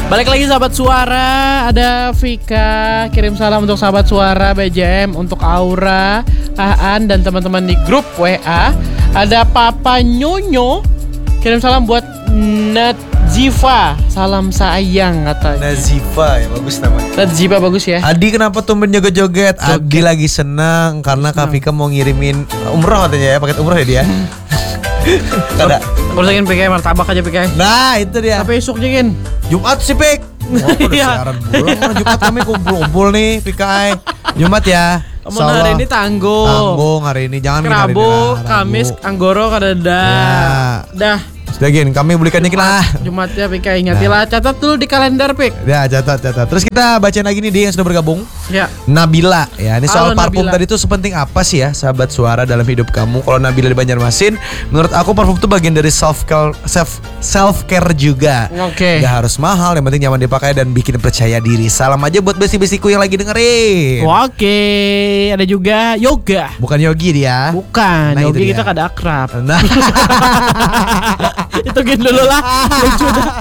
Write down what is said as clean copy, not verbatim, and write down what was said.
Balik lagi sahabat suara, ada Vika kirim salam untuk sahabat suara BJM, untuk Aura, Aan dan teman-teman di grup WA. Ada Papa Nyonyo kirim salam buat Nazifa, salam sayang katanya. Nazifa ya, bagus namanya. Nazifa bagus ya. Adi kenapa tumben joget-joget? Adi lagi senang karena Kak Vika mau ngirimin umroh katanya ya, paket umroh ya dia. Kada. Urusin PK martabak aja PK. Nah itu dia. Tapi esok jengin. Jumat sih Pik. Mau udah Iya. siaran bulan. Jumat kami kumpul-kumpul nih PKI. Jumat ya. Kamu hari ini tanggung hari ini, jangan hari ini Rabu, lah, Rabu. Kamis, Anggoro kada ada. Ya. Dah. Sudah gini, kami belikannya lah. Jumat ya PK, ingatilah, catat dulu di kalender Pik. Ya catat. Terus kita bacain lagi nih dia yang sudah bergabung. Ya. Nabila ya, ini soal Halo, parfum Nabila. tadi tuh sepenting apa sih ya sahabat suara dalam hidup kamu? Kalau Nabila di Banjarmasin, menurut aku parfum tuh bagian dari self care juga. Oke. Gak harus mahal, yang penting nyaman dipakai dan bikin percaya diri. Salam aja buat besti-bestiku yang lagi dengerin. Oke, ada juga yoga. Bukan Yogi dia. Bukan, Nah, yogi itu kita dia. kada akrab. Nah. Itu gini dulu lah. Lucu dah.